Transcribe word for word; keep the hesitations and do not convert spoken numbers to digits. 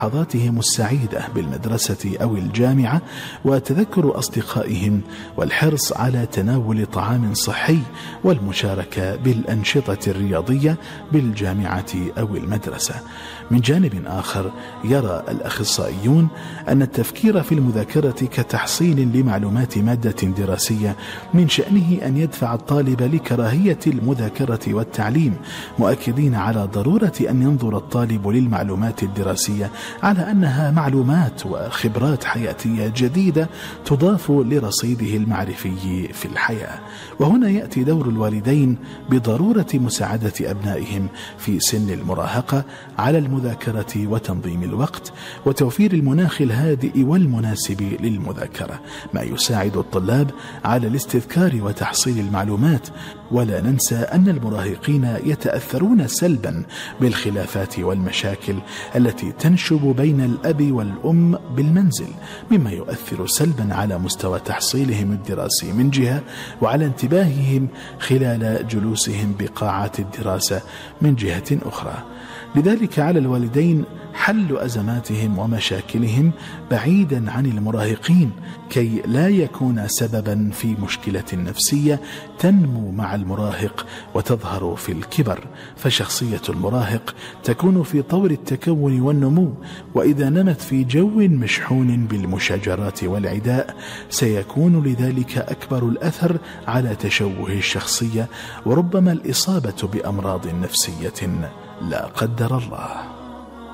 لحظاتهم السعيدة بالمدرسة أو الجامعة وتذكر أصدقائهم والحرص على تناول طعام صحي والمشاركة بالأنشطة الرياضية بالجامعة أو المدرسة. من جانب آخر، يرى الأخصائيون أن التفكير في المذاكرة كتحصيل لمعلومات مادة دراسية من شأنه أن يدفع الطالب لكراهية المذاكرة والتعليم، مؤكدين على ضرورة أن ينظر الطالب للمعلومات الدراسية على أنها معلومات وخبرات حياتية جديدة تضاف لرصيده المعرفي في الحياة. وهنا يأتي دور الوالدين بضرورة مساعدة أبنائهم في سن المراهقة على المذاكرة وتنظيم الوقت وتوفير المناخ الهادئ والمناسب للمذاكرة، ما يساعد الطلاب على الاستذكار وتحصيل المعلومات. ولا ننسى أن المراهقين يتأثرون سلبا بالخلافات والمشاكل التي تنشب بين الأب والأم بالمنزل، مما يؤثر سلبا على مستوى تحصيلهم الدراسي من جهة، وعلى انتباههم خلال جلوسهم بقاعات الدراسة من جهة أخرى. لذلك على الوالدين حل أزماتهم ومشاكلهم بعيدا عن المراهقين كي لا يكون سببا في مشكلة نفسية تنمو مع المراهق وتظهر في الكبر. فشخصية المراهق تكون في طور التكون والنمو، وإذا نمت في جو مشحون بالمشاجرات والعداء سيكون لذلك أكبر الأثر على تشوه الشخصية وربما الإصابة بأمراض نفسية لا قدر الله.